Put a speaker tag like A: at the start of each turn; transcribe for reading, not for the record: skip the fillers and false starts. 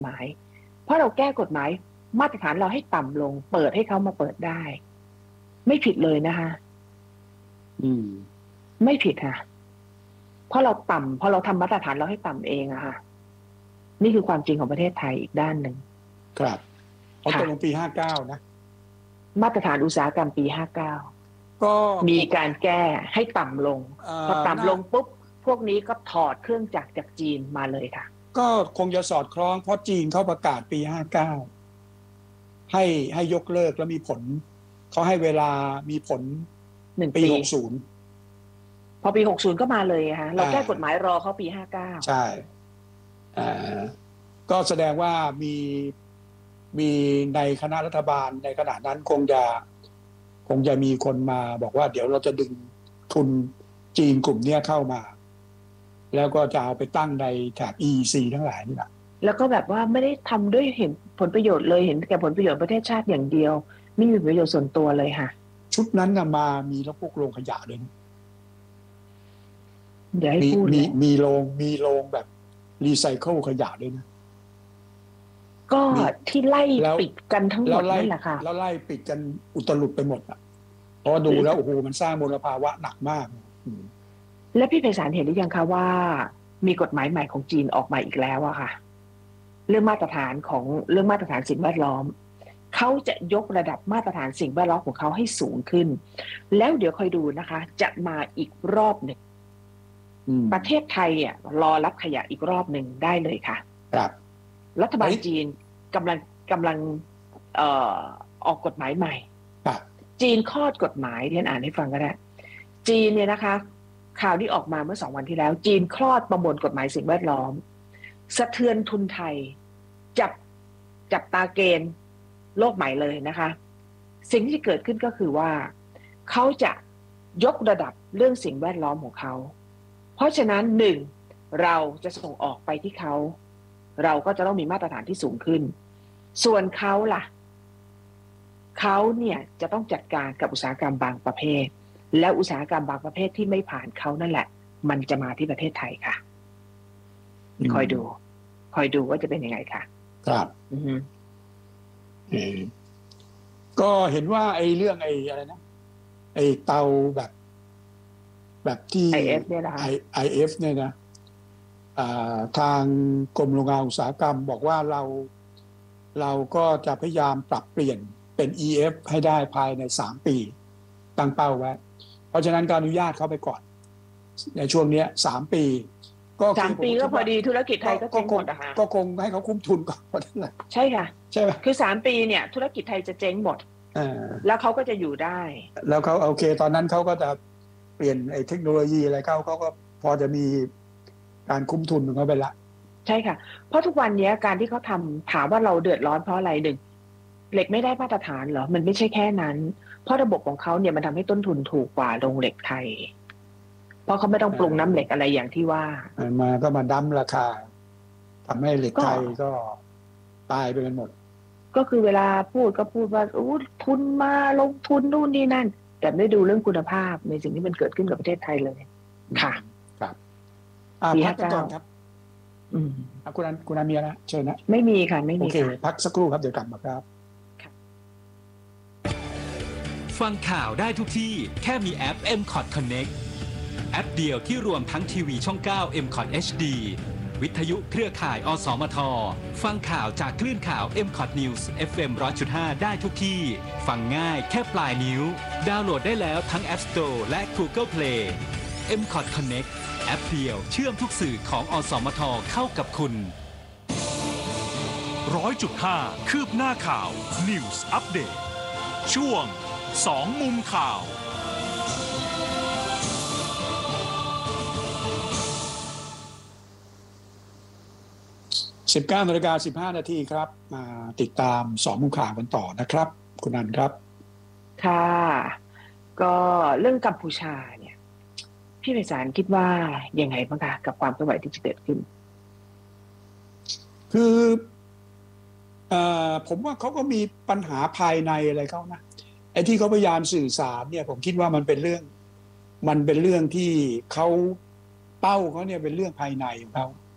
A: หมายเพราะเราแก้กฎหมายมาตรฐานเราให้ต่ำลงเปิดให้เขามาเปิดได้ไม่ผิดเลยนะคะไม่ผิดค่ะเพราะเราต่ำเพราะเราทำมาตรฐานเราให้ต่ำเองอะค่ะนี่คือความจริงของประเทศไทยอีกด้านหนึ่ง
B: ครับพอตกลงปี59นะ
A: มาตรฐานอุตสาหกรรมปี59ก็มีการแก้ให้ต่ำลงพอต่ำลงปุ๊บพวกนี้ก็ถอดเครื่องจักรจากจีนมาเลยค่ะก็
B: คงจะสอดคล้องเพราะจีนเขาประกาศปี59ให้ยกเลิกแล้วมีผลเขาให้เวลามีผลปี60
A: พอปี60ก็มาเลยค่ะเราแก้กฎหมายรอเขาปี59
B: ใช่ก็แสดงว่ามีในคณะรัฐบาลในขณะนั้นคงจะมีคนมาบอกว่าเดี๋ยวเราจะดึงทุนจีนกลุ่มนี้เข้ามาแล้วก็จะเอาไปตั้งในแถบ EEC ทั้งหลายนี่แหละ
A: แล้วก็แบบว่าไม่ได้ทำด้วยเห็นผลประโยชน์เลยเห็นแก่ผลประโยชน์ประเทศชาติอย่างเดียวไม่มีประโยชน์ส่วนตัวเลยค่ะชุ
B: ดนั้นมามีแล้วพวกโรงขยะด้วยนะ
A: เดี๋ยวให้พูด
B: มีโรงแบบรีไซเคิลขยะด้วยนะ
A: ก็ที่ไล่ปิดกันทั้งหมดนั่นแหละค่ะ
B: แล้วไล่ปิดกันอุตลุดไปหมดอ่ะเพราะดูแล้วโอ้โหมันสร้างมลภาวะหนักมาก
A: และพี่ไพศาลเห็นหรือยังคะว่ามีกฎหมายใหม่ของจีนออกมาอีกแล้วอะค่ะเรื่องมาตรฐานสิ่งแวดล้อมเขาจะยกระดับมาตรฐานสิ่งแวดล้อมของเขาให้สูงขึ้นแล้วเดี๋ยวคอยดูนะคะจะมาอีกรอบหนึ่งประเทศไทยอ่ะรอรับขยะอีกรอบหนึ่งได้เลยค่ะ
B: ครับ
A: รัฐบาลจีนกำลังออกกฎหมายใหม่จีนคลอดกฎหมายที่ฉันอ่านให้ฟังก็ได้จีนเนี่ยนะคะข่าวที่ออกมาเมื่อ2 วันที่แล้วจีนคลอดประมวลกฎหมายสิ่งแวดล้อมสะเทือนทุนไทยจับตาเกณฑ์โลกใหม่เลยนะคะสิ่งที่เกิดขึ้นก็คือว่าเขาจะยกระดับเรื่องสิ่งแวดล้อมของเขาเพราะฉะนั้น1เราจะส่งออกไปที่เขาเราก็จะต้องมีมาตรฐานที่สูงขึ้นส่วนเขาล่ะเขาเนี่ยจะต้องจัดการกับอุตสาหกรรมบางประเภทและอุตสาหกรรมบางประเภทที่ไม่ผ่านเขานั่นแหละมันจะมาที่ประเทศไทยค่ะคอยดูว่าจะเป็นยังไงค่ะ
B: ครับก็เห็นว่าไอ้เรื่องไอ้อะไรนะไอ้เตาแบบที่
A: IF เนี่ยนะคะ
B: IF เนี่ยนะทางกรมโรงงานอุตสาหกรรมบอกว่าเราก็จะพยายามปรับเปลี่ยนเป็น EF ให้ได้ภายใน3 ปีตั้งเป้าไว้เพราะฉะนั้นการอนุญาตเขาไปก่อนในช่วงนี้3 ปี
A: ก็3 ปีก็พอดีธุรกิจไทยก็เจ๊งหมดอะค่ะ
B: ก็คงให้เขาคุ้มทุนก่อนเพราะนั่นแหละ
A: ใช่ค่ะ
B: ใช่ไหม
A: คือ3 ปีเนี่ยธุรกิจไทยจะเจ๊งหมดแล้วเขาก็จะอยู่ได้
B: แล้วเขาโอเคตอนนั้นเขาก็จะเปลี่ยนไอ้เทคโนโลยีอะไรเขาก็พอจะมีการคุ้มทุนของเขาไปละ
A: ใช่ค่ะเพราะทุกวันนี้การที่เขาทำถามว่าเราเดือดร้อนเพราะอะไรเหล็กไม่ได้มาตรฐานเหรอมันไม่ใช่แค่นั้นเพราะระบบของเขาเนี่ยมันทำให้ต้นทุนถูกกว่าโรงเหล็กไทยเพราะเขาไม่ต้องปรุงน้ำเหล็กอะไรอย่างที่ว่า
B: มาดั้มราคาทำให้เหล็กไทยก็ตายไปกันหมด
A: ก็คือเวลาพูดก็พูดว่าทุนมาลงทุนนู่นนี่นั่นแต่ไม่ดูเรื่องคุณภาพในสิ่งที่มันเกิดขึ้นกับประเทศไทยเลยค่ะ
B: ครับพักก่อนครับคุณนันมีอะไรเชิญนะ
A: ไม่มีค่ะไม่มี
B: โอเคพักสักครู่ครับเดี๋ยวกลับมาครับ
C: ฟังข่าวได้ทุกที่แค่มีแอป MCOT Connect แอปเดียวที่รวมทั้งทีวีช่อง 9 MCOT HD วิทยุเครือข่ายอสมทฟังข่าวจากคลื่นข่าว MCOT News FM 100.5 ได้ทุกที่ฟังง่ายแค่ปลายนิ้วดาวน์โหลดได้แล้วทั้ง App Store และ Google Play MCOT Connect แอปเดียวเชื่อมทุกสื่อของอสมทเข้ากับคุณ
D: 100.5 คืบหน้าข่าว News Update ช่วง2 มุมข่าว
B: 19:15 นาทีครับมาติดตาม2 มุมข่าวกันต่อนะครับคุณนันครับ
A: ค่ะก็เรื่องกัมพูชาเนี่ยพี่ไพศาลคิดว่ายังไงบ้างคะกับความเคลื่อนไหวที่จะเกิดขึ้น
B: คือผมว่าเขาก็มีปัญหาภายในอะไรเขานะไอ้ที่เขาพยายามสื่อสารเนี่ยผมคิดว่ามันเป็นเรื่องที่เขาเป้าเขาเนี่ยเป็นเรื่องภายในของเขา